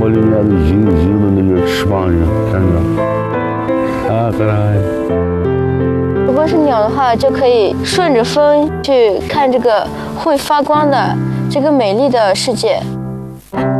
漠里面的银的那个翅膀上，看着啊，可爱。 如果是鸟的话，就可以顺着风去看这个会发光的这个美丽的世界。